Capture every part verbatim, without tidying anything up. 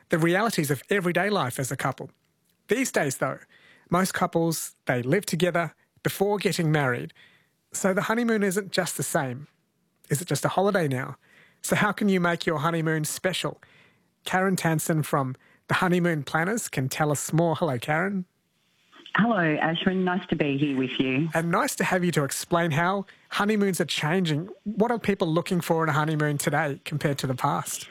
the realities of everyday life as a couple. These days, though, most couples, they live together before getting married. So the honeymoon isn't just the same. Is it just a holiday now? So how can you make your honeymoon special? Karen Tansen from The Honeymoon Planners can tell us more. Hello, Karen. Hello, Ashwin. Nice to be here with you. And nice to have you to explain how honeymoons are changing. What are people looking for in a honeymoon today compared to the past?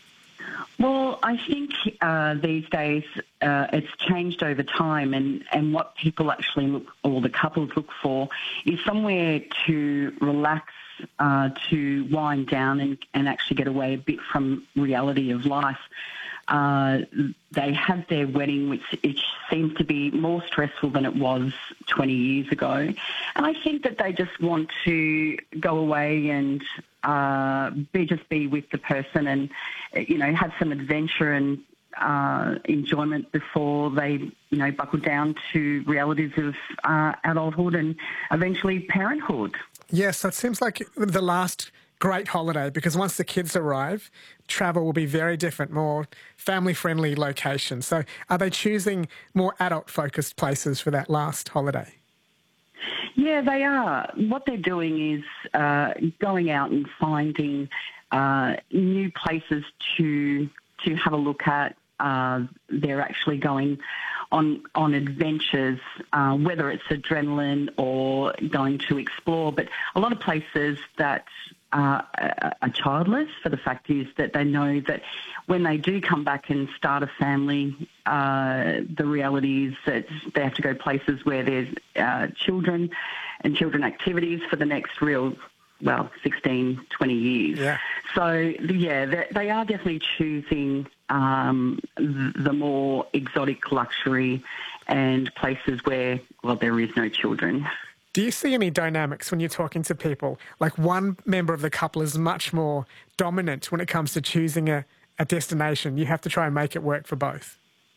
Well, I think uh, these days uh, it's changed over time, and, and what people actually look, or the couples look for, is somewhere to relax, uh, to wind down and, and actually get away a bit from reality of life. Uh, they have their wedding, which it seems to be more stressful than it was twenty years ago. And I think that they just want to go away and uh, be just be with the person and, you know, have some adventure and uh, enjoyment before they, you know, buckle down to realities of uh, adulthood and eventually parenthood. Yes, so it seems like the last great holiday, because once the kids arrive, travel will be very different, more family-friendly locations. So are they choosing more adult-focused places for that last holiday? Yeah, they are. What they're doing is uh, going out and finding uh, new places to to have a look at. Uh, they're actually going on on adventures, uh, whether it's adrenaline or going to explore. But a lot of places that uh, are childless, for the fact is that they know that when they do come back and start a family, uh, the reality is that they have to go places where there's uh, children and children activities for the next real, well, sixteen, twenty years. Yeah. So, yeah, they, they are definitely choosing um, the more exotic luxury and places where, well, there is no children. Do you see any dynamics when you're talking to people? Like one member of the couple is much more dominant when it comes to choosing a, a destination. You have to try and make it work for both.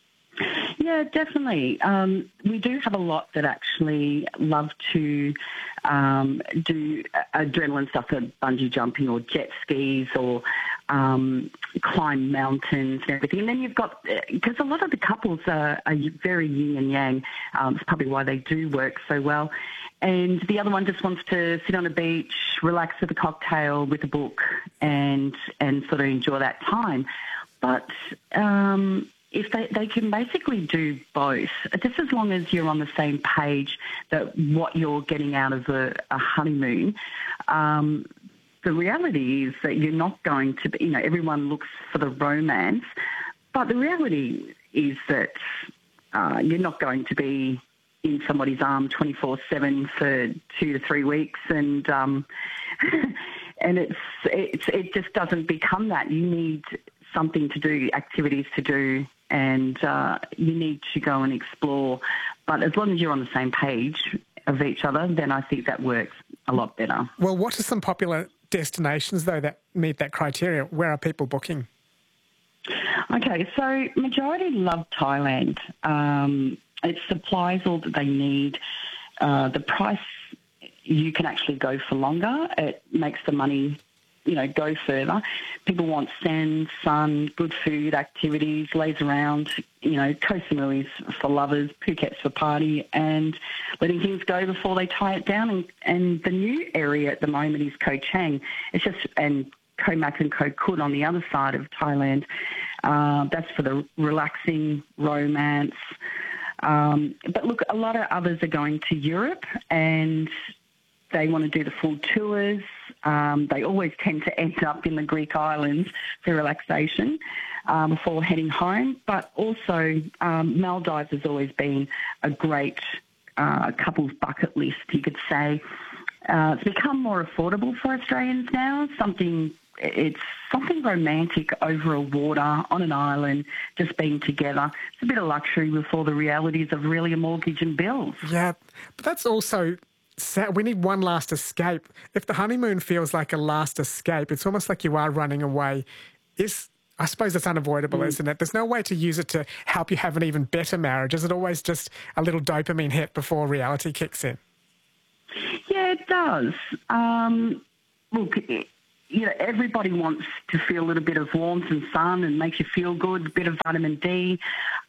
Yeah, definitely. Um, we do have a lot that actually love to um, do adrenaline stuff, like bungee jumping or jet skis or um, climb mountains and everything. And then you've got, because a lot of the couples are, are very yin and yang. Um, it's probably why they do work so well. And the other one just wants to sit on a beach, relax with a cocktail, with a book, and and sort of enjoy that time. But um, if they, they can basically do both, just as long as you're on the same page that what you're getting out of a, a honeymoon, um, the reality is that you're not going to be, you know, everyone looks for the romance, but the reality is that uh, you're not going to be in somebody's arm twenty-four seven for two to three weeks, and um, and it's, it's it just doesn't become that. You need something to do, activities to do, and uh, you need to go and explore. But as long as you're on the same page of each other, then I think that works a lot better. Well, what are some popular destinations, though, that meet that criteria? Where are people booking? Okay, so majority love Thailand. Um, it supplies all that they need. Uh, the price, you can actually go for longer. It makes the money, you know, go further. People want sand, sun, good food, activities, lays around, you know, Koh Samui's for lovers, Phuket's for party, and letting things go before they tie it down. And, and the new area at the moment is Koh Chang. It's just, and Koh Mak and Koh Kud on the other side of Thailand. Uh, that's for the relaxing romance. Um, but look, a lot of others are going to Europe and they want to do the full tours. Um, they always tend to end up in the Greek islands for relaxation um, before heading home. But also um, Maldives has always been a great uh, couple's bucket list, you could say. Uh, it's become more affordable for Australians now, something... It's something romantic over a water, on an island, just being together. It's a bit of luxury before the realities of really a mortgage and bills. Yeah, but that's also sad. We need one last escape. If the honeymoon feels like a last escape, it's almost like you are running away. Is I suppose it's unavoidable, mm. isn't it? There's no way to use it to help you have an even better marriage. Is it always just a little dopamine hit before reality kicks in? Yeah, it does. Um, look... It, you know, everybody wants to feel a little bit of warmth and sun and make you feel good, a bit of vitamin D.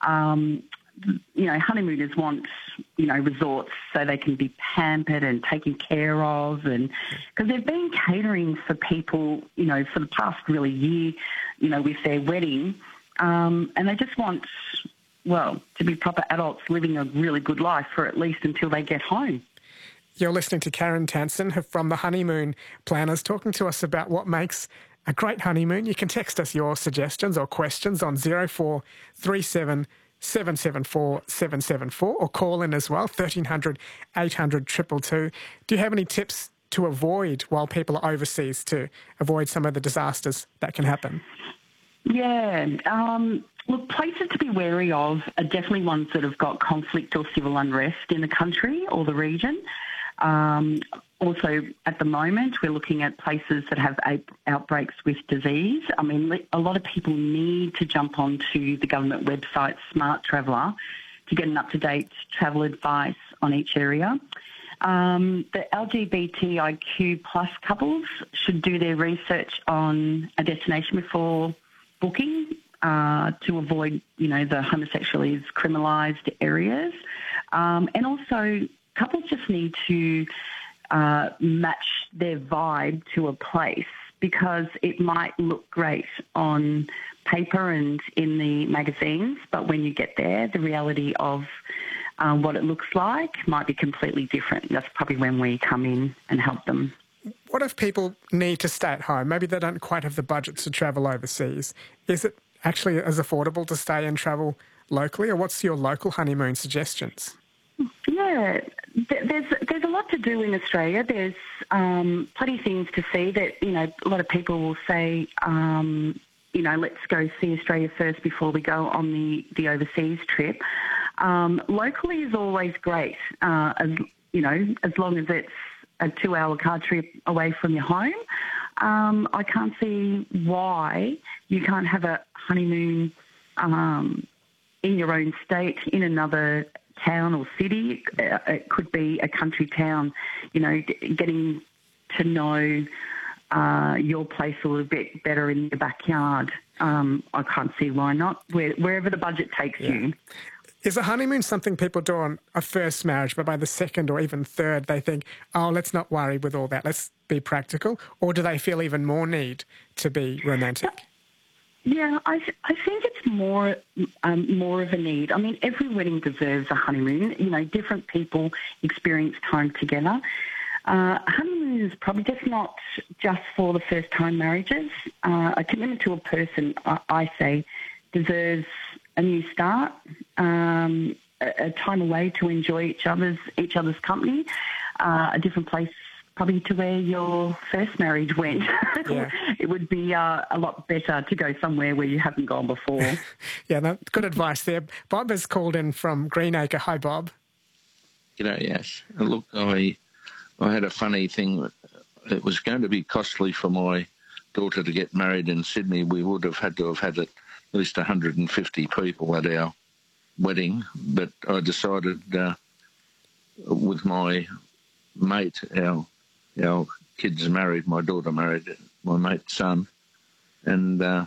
Um, you know, honeymooners want, you know, resorts so they can be pampered and taken care of, and because they've been catering for people, you know, for the past really year, you know, with their wedding, um, and they just want, well, to be proper adults living a really good life for at least until they get home. You're listening to Karen Tanson from the Honeymoon Planners, talking to us about what makes a great honeymoon. You can text us your suggestions or questions on zero four three seven seven seven four seven seven four or call in as well, thirteen hundred eight hundred two two two. Do you have any tips to avoid while people are overseas to avoid some of the disasters that can happen? Yeah, um, look, places to be wary of are definitely ones that have got conflict or civil unrest in the country or the region. Um, also, at the moment, we're looking at places that have outbreaks with disease. I mean, a lot of people need to jump onto the government website, Smart Traveller, to get an up-to-date travel advice on each area. Um, the L G B T I Q plus couples should do their research on a destination before booking uh, to avoid, you know, the homosexually criminalised areas. Um, and also, couples just need to uh, match their vibe to a place, because it might look great on paper and in the magazines, but when you get there, the reality of um, what it looks like might be completely different. That's probably when we come in and help them. What if people need to stay at home? Maybe they don't quite have the budget to travel overseas. Is it actually as affordable to stay and travel locally, or what's your local honeymoon suggestions? Yeah, there's there's a lot to do in Australia. There's um, plenty of things to see that, you know, a lot of people will say, um, you know, let's go see Australia first before we go on the, the overseas trip. Um, locally is always great, uh, as, you know, as long as it's a two-hour car trip away from your home. Um, I can't see why you can't have a honeymoon um, in your own state, in another town or city. It could be a country town, you know, getting to know uh, your place a little bit better in your backyard. Um, I can't see why not, Where, wherever the budget takes yeah. you. Is a honeymoon something people do on a first marriage, but by the second or even third they think, oh, let's not worry with all that, let's be practical? Or do they feel even more need to be romantic? Yeah, I, th- I think it's more um, more of a need. I mean, every wedding deserves a honeymoon. You know, different people experience time together. Uh, a honeymoon is probably just not just for the first-time marriages. Uh, a commitment to a person, I, I say, deserves a new start, um, a, a time away to enjoy each other's each other's company, uh, a different place probably to where your first marriage went. Yeah. It would be uh, a lot better to go somewhere where you haven't gone before. Yeah, no, good advice there. Bob has called in from Greenacre. Hi, Bob. G'day, yes. Look, I I had a funny thing. It was going to be costly for my daughter to get married in Sydney. We would have had to have had at least one hundred fifty people at our wedding, but I decided uh, with my mate, our our kids married, my daughter married my mate's son, and uh,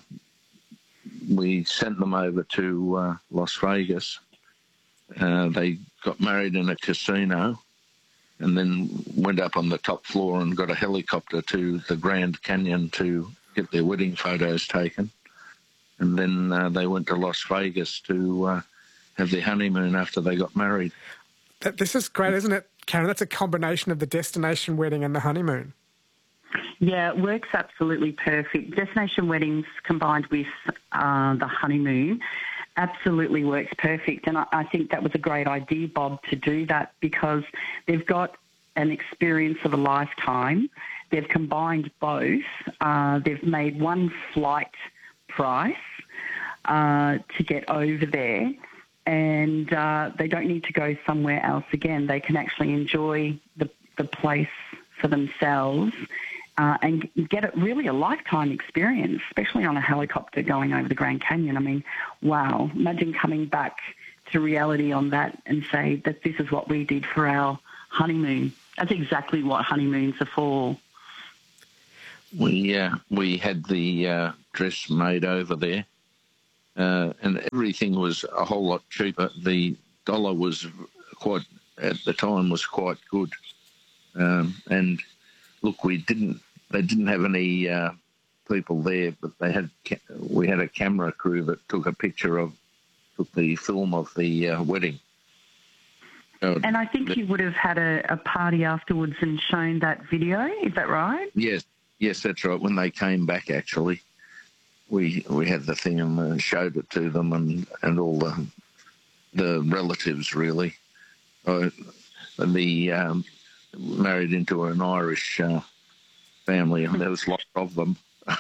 we sent them over to uh, Las Vegas. Uh, they got married in a casino and then went up on the top floor and got a helicopter to the Grand Canyon to get their wedding photos taken. And then uh, they went to Las Vegas to uh, have their honeymoon after they got married. This is great, isn't it, Karen? That's a combination of the destination wedding and the honeymoon. Yeah, it works absolutely perfect. Destination weddings combined with uh, the honeymoon absolutely works perfect. And I, I think that was a great idea, Bob, to do that, because they've got an experience of a lifetime. They've combined both. Uh, they've made one flight price uh, to get over there. And uh, they don't need to go somewhere else again. They can actually enjoy the, the place for themselves uh, and get it really a lifetime experience, especially on a helicopter going over the Grand Canyon. I mean, wow, imagine coming back to reality on that and say that this is what we did for our honeymoon. That's exactly what honeymoons are for. we uh, we had the uh, dress made over there, uh, and everything was a whole lot cheaper. The dollar was quite, at the time, was quite good. Um, and look, we didn't, they didn't have any uh, people there, but they had, we had a camera crew that took a picture of, took the film of the uh, wedding. So, and I think you would have had a, a party afterwards and shown that video, is that right? Yes, yes, that's right. When they came back, actually, we we had the thing and uh, showed it to them and, and all the the relatives, really. Uh, the um, married into an Irish uh, family, and there was lots of them.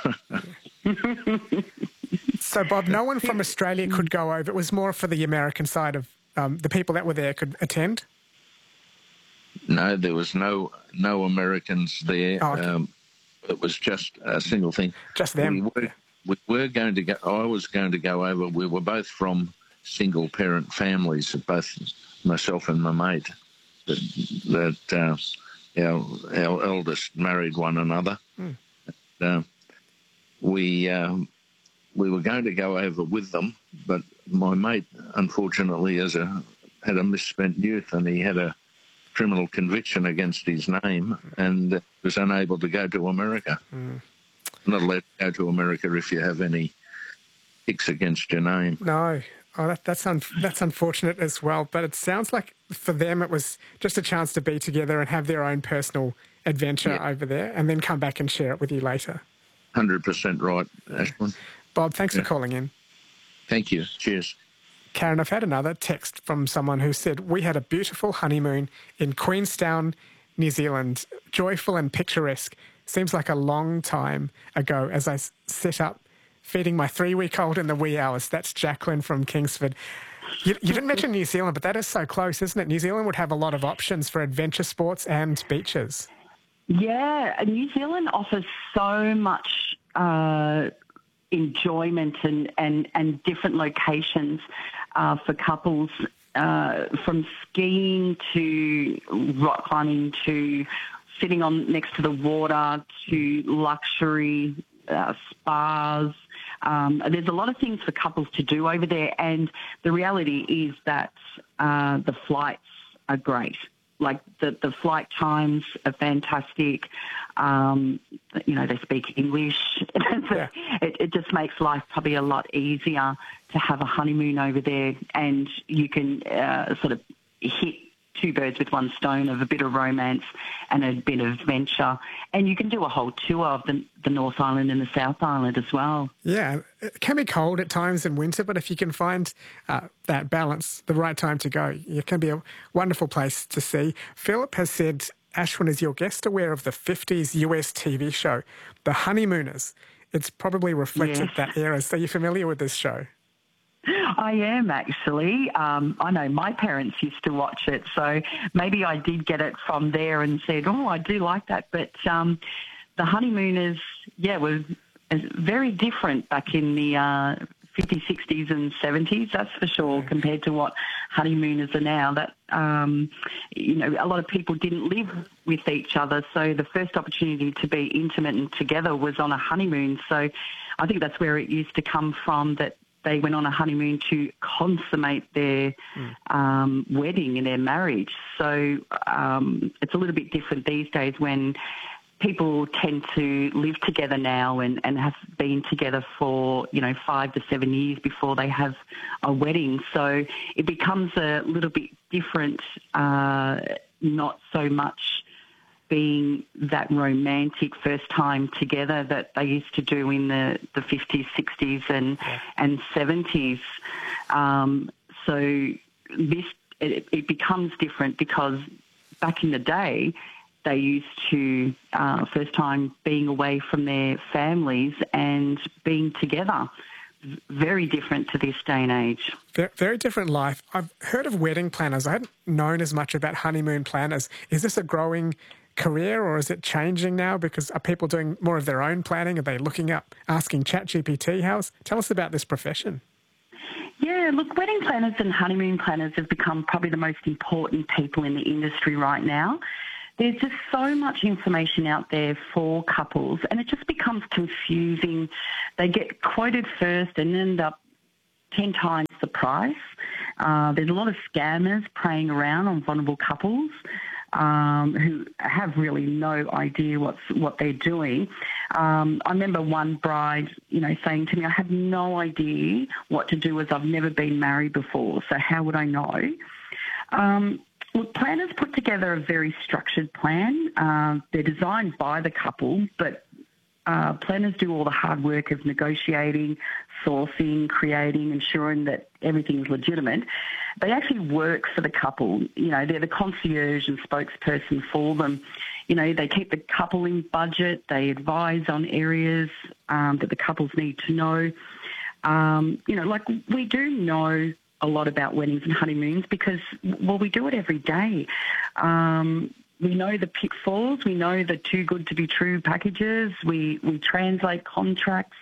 So, Bob, no one from Australia could go over. It was more for the American side of um, the people that were there could attend? No, there was no no Americans there. Oh, okay. um, it was just a single thing. Just them. We were, we were going to go. I was going to go over. We were both from single parent families, both myself and my mate. That, that uh, our our eldest married one another. Mm. Uh, we um, we were going to go over with them, but my mate, unfortunately, as a had a misspent youth, and he had a criminal conviction against his name, and uh, was unable to go to America. Mm. Not allowed to go to America if you have any ticks against your name. No. Oh, that, that's un- that's unfortunate as well. But it sounds like for them it was just a chance to be together and have their own personal adventure yeah. over there, and then come back and share it with you later. one hundred percent right, Ashwin. Bob, thanks yeah. for calling in. Thank you. Cheers. Karen, I've had another text from someone who said, we had a beautiful honeymoon in Queenstown, New Zealand, joyful and picturesque. Seems like a long time ago as I set up feeding my three-week-old in the wee hours. That's Jacqueline from Kingsford. You, you didn't mention New Zealand, but that is so close, isn't it? New Zealand would have a lot of options for adventure sports and beaches. Yeah, New Zealand offers so much uh, enjoyment and, and, and different locations uh, for couples, uh, from skiing to rock climbing to sitting on next to the water to luxury uh, spas. Um, there's a lot of things for couples to do over there, and the reality is that uh, the flights are great. Like the, the flight times are fantastic. Um, you know, they speak English. Yeah. it, it just makes life probably a lot easier to have a honeymoon over there, and you can uh, sort of hit two birds with one stone of a bit of romance and a bit of adventure. And you can do a whole tour of the, the North Island and the South Island as well. Yeah, it can be cold at times in winter, but if you can find uh, that balance, the right time to go, it can be a wonderful place to see. Philip has said, Ashwin, is your guest aware of the fifties U S T V show, The Honeymooners? It's probably reflected yes. that era. So are you familiar with this show? I am, actually. Um, I know my parents used to watch it, so maybe I did get it from there and said, oh, I do like that. But um, the Honeymooners, yeah, was very different back in the uh, fifties, sixties and seventies, that's for sure, compared to what honeymooners are now. That, um, you know, a lot of people didn't live with each other, so the first opportunity to be intimate and together was on a honeymoon. So I think that's where it used to come from, that they went on a honeymoon to consummate their mm. um, wedding and their marriage. So um, it's a little bit different these days when people tend to live together now and, and have been together for, you know, five to seven years before they have a wedding. So it becomes a little bit different, uh, not so much being that romantic first time together that they used to do in the, the fifties, sixties and, yeah. and seventies. Um, so this, it, it becomes different because back in the day, they used to, uh, first time being away from their families and being together. Very different to this day and age. Very, very different life. I've heard of wedding planners. I hadn't known as much about honeymoon planners. Is this a growing career, or is it changing now? Because are people doing more of their own planning? Are they looking up, asking ChatGPT? How's, tell us about this profession. Yeah, look, wedding planners and honeymoon planners have become probably the most important people in the industry right now. there's just so much information out there for couples, and it just becomes confusing. They get quoted first and end up ten times the price. Uh, there's a lot of scammers preying around on vulnerable couples um, who have really no idea what's what they're doing. Um, I remember one bride, you know, saying to me, "I have no idea what to do as I've never been married before, so how would I know?" Um, Look, planners put together a very structured plan. Uh, they're designed by the couple, but uh, planners do all the hard work of negotiating, sourcing, creating, ensuring that everything's legitimate. They actually work for the couple. You know, they're the concierge and spokesperson for them. You know, they keep the couple in budget. They advise on areas um, that the couples need to know. Um, you know, like we do know a lot about weddings and honeymoons because, well, we do it every day. Um, we know the pitfalls. We know the too good to be true packages. We, we translate contracts,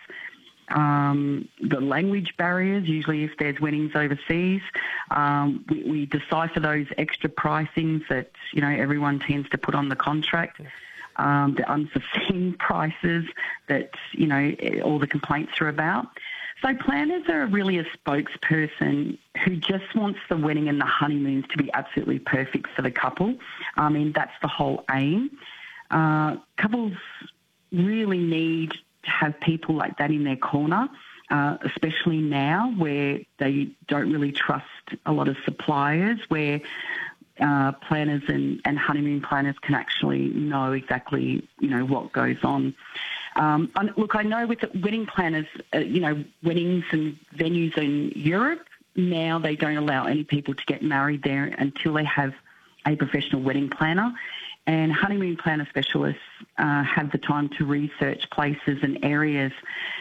um, the language barriers, usually if there's weddings overseas. Um, we, we decipher those extra pricings that, you know, everyone tends to put on the contract. Um, the unforeseen prices that, you know, all the complaints are about. So planners are really a spokesperson who just wants the wedding and the honeymoons to be absolutely perfect for the couple. I mean, that's the whole aim. Uh, couples really need to have people like that in their corner, uh, especially now where they don't really trust a lot of suppliers, where uh, planners and, and honeymoon planners can actually know exactly, you know, what goes on. Um, look, I know with the wedding planners, uh, you know, weddings and venues in Europe, now they don't allow any people to get married there until they have a professional wedding planner. And honeymoon planner specialists uh, have the time to research places and areas.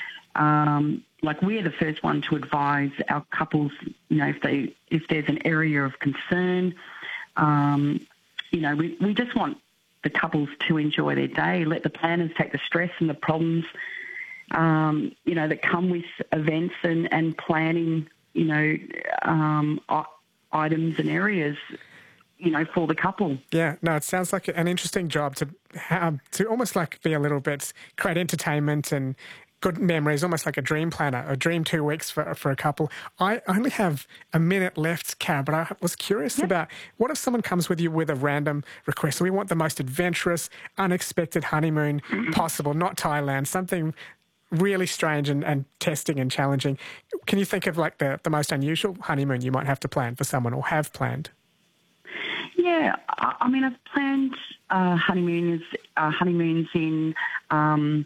Um, like we're the first one to advise our couples, you know, if they if there's an area of concern. Um, you know, we, we just want the couples to enjoy their day, let the planners take the stress and the problems, um, you know, that come with events and, and planning, you know, um, items and areas, you know, for the couple. Yeah, no, it sounds like an interesting job to have, to almost like be a little bit, create entertainment and good memories, almost like a dream planner, a dream two weeks for for a couple. I only have a minute left, Karen, but I was curious yep. about what if someone comes with you with a random request? So we want the most adventurous, unexpected honeymoon mm-hmm. possible, not Thailand, something really strange and, and testing and challenging. Can you think of like the, the most unusual honeymoon you might have to plan for someone or have planned? Yeah, I mean, I've planned uh, honeymoons, uh, honeymoons in... Um,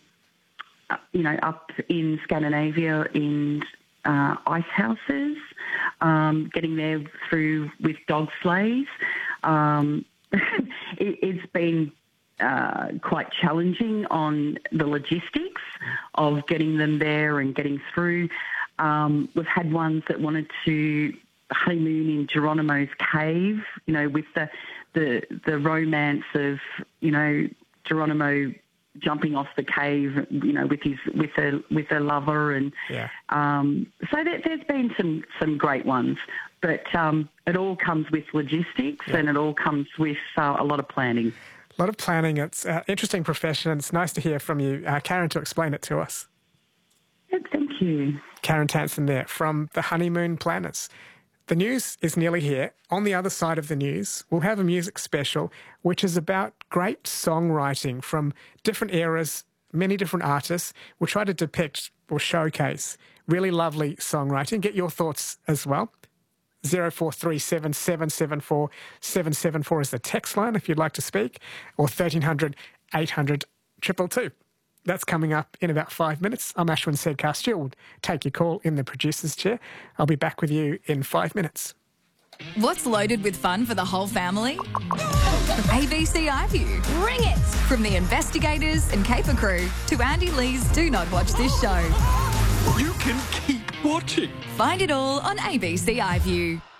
you know, up in Scandinavia in uh, ice houses, um, getting there through with dog sleighs. Um, it, it's been uh, quite challenging on the logistics of getting them there and getting through. Um, we've had ones that wanted to honeymoon in Geronimo's cave, you know, with the the, the romance of, you know, Geronimo jumping off the cave, you know, with his with a with a lover, and yeah. um, so there, there's been some some great ones, but um, it all comes with logistics yeah. and it all comes with uh, a lot of planning. A lot of planning. It's an interesting profession, and it's nice to hear from you, uh, Karen, to explain it to us. Yeah, thank you, Karen Tanson there from the Honeymoon Planners. The news is nearly here. On the other side of the news, we'll have a music special, which is about great songwriting from different eras, many different artists. We'll try to depict or showcase really lovely songwriting. Get your thoughts as well. zero four three seven, seven seven four, seven seven four is the text line if you'd like to speak, or thirteen hundred, eight hundred, two two two. That's coming up in about five minutes. I'm Ashwin Sedkar. We'll take your call in the producer's chair. I'll be back with you in five minutes. What's loaded with fun for the whole family? A B C iView. Bring it! From the investigators and caper crew to Andy Lee's Do Not Watch This Show. You can keep watching. Find it all on A B C iView.